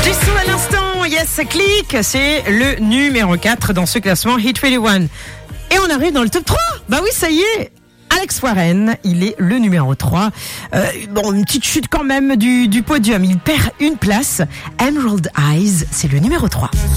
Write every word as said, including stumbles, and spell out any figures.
Jisoo à l'instant, yes, ça clique. C'est le numéro quatre dans ce classement Hit vingt et un. Et on arrive dans le top trois. Bah oui, ça y est. Alex Warren, il est le numéro trois. Euh, bon, une petite chute quand même du, du podium. Il perd une place. Emerald Eyes, c'est le numéro trois.